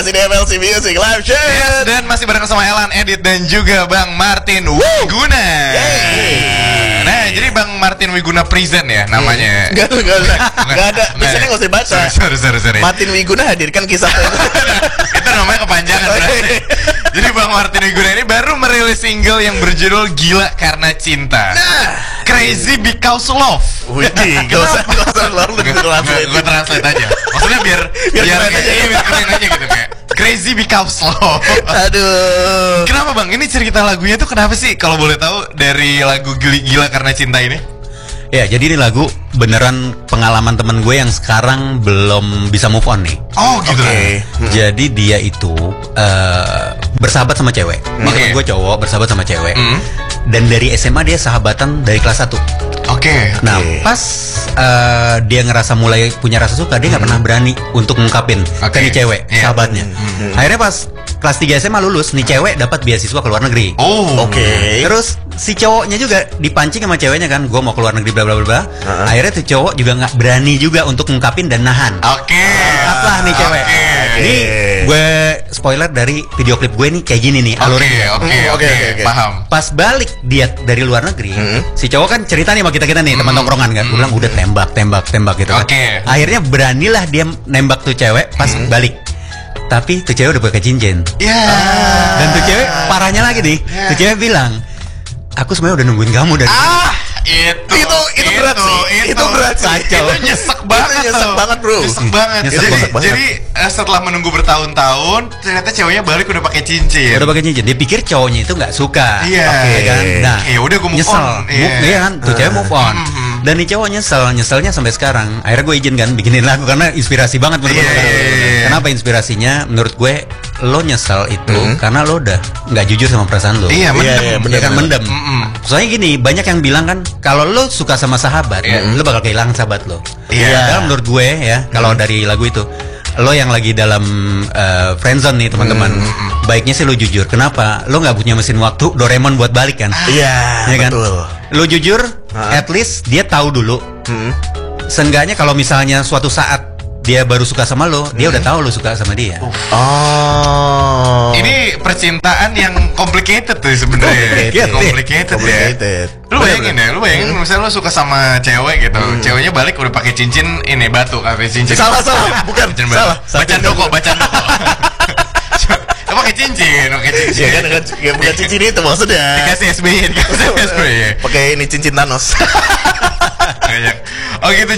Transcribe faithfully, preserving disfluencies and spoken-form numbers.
masih di F L C Music Live Show. Yes, dan masih bareng sama Elan, Edit, dan juga Bang Martin Wiguna. Yeay. Nah, jadi Bang Martin Wiguna present ya namanya. Gak, gak, gak, gak ada. Biasanya gak usah baca. Sorry, sorry, sorry. Martin Wiguna hadirkan kisah. Itu namanya kepanjangan berarti. Jadi Bang Martin Wiguna ini baru merilis single yang berjudul Gila Karena Cinta. Nah, Crazy Because Love. wih, gak usah, gak usah keluar lu translate. Gue translate aja. Maksudnya biar Biar biar keren aja. iya, biar keren aja gitu kayak Crazy Because Love. Aduh. Kenapa Bang? Ini cerita lagunya tuh kenapa sih? Kalau boleh tahu dari lagu Gila, Gila Karena Cinta ini? Ya, jadi ini lagu beneran pengalaman temen gue yang sekarang belum bisa move on nih. Oh gitu. Oke. Jadi dia itu uh, bersahabat sama cewek. Ini Oke. temen gue cowok bersahabat sama cewek. Hmm. Dan dari S M A dia sahabatan dari kelas satu. Oke. Nah, Oke. pas uh, dia ngerasa mulai punya rasa suka, dia nggak pernah berani untuk ngungkapin Oke. ke nih cewek, Iya. sahabatnya. Akhirnya pas kelas tiga S M A lulus, nih cewek dapat beasiswa ke luar negeri. Oh. Oke. Terus si cowoknya juga dipancing sama ceweknya kan, gue mau keluar negeri bla bla bla bla. Uh-huh. Akhirnya tuh cowok juga nggak berani juga untuk ngungkapin dan nahan. Oke. Apa nih cewek? Oke. Ini gue spoiler dari video klip gue nih kayak gini nih Oke, alurnya. oke, Hmm, oke, oke, oke, oke. paham. Pas balik dia dari luar negeri, Hmm. si cowok kan cerita nih sama kita kita nih teman tongkrongan kan, gue bilang udah tembak tembak tembak gitu kan. Oke. Akhirnya beranilah dia nembak tuh cewek pas balik. Tapi tuh cewek udah pakai cincin. Ya. Dan tuh cewek parahnya lagi nih, Ya. tuh cewek bilang, aku sebenarnya udah nungguin kamu dari Ah, itu Itu itu berat sih. Itu berat sih. Itu nyesek banget. Itu nyesek tuh. banget, bro. Nyesek banget. Nyesek jadi, banget. jadi eh, setelah menunggu bertahun-tahun, ternyata ceweknya balik udah pakai cincin. udah pakai cincin. Dia pikir cowoknya itu nggak suka. Iya. Oke, kan? Nah, Ya udah, gua move nyesel. on. Move, Iya. iya kan? Tuh cewek move on. Mhm. Dan nih cowok nyesel, nyeselnya sampai sekarang. Akhirnya gue izin kan bikinin lagu karena inspirasi banget menurut Iya, gue. iya, iya. Kenapa inspirasinya? Menurut gue lo nyesel itu Mhm. karena lo udah nggak jujur sama perasaan lo. Iya, mendem. iya, Dia bener, kan bener. mendem. Mm-mm. Soalnya gini, banyak yang bilang kan kalau lo suka sama sahabat, Iya. lo bakal kehilangan sahabat lo. Iya. Padahal menurut gue ya, kalau dari lagu itu, lo yang lagi dalam uh, friendzone nih teman-teman, baiknya sih lo jujur. Kenapa? Lo nggak punya mesin waktu Doraemon buat balik kan? Iya, Ya kan? betul. Lo jujur, Hah? at least dia tahu dulu. Hmm. Seenggaknya kalau misalnya suatu saat dia baru suka sama lo, dia udah tahu lo suka sama dia. Oh. Ini percintaan yang complicated tuh sebenarnya. Complicated. Complicated, Complicated. ya. Lu bayangin ya, lu bayangin misalnya lu suka sama cewek gitu, ceweknya balik udah pakai cincin ini batu, pakai cincin. Salah, salah. Bukan, Cincin salah. batu. Bacaan doko, bacaan doko. Lu pakai cincin, pakai cincin. Ya kan dengan ya, bukan cincin itu maksudnya. Dikasih S B Y, dikasih S B Y. Pakai ini cincin Thanos. Kayak- Oh gitu.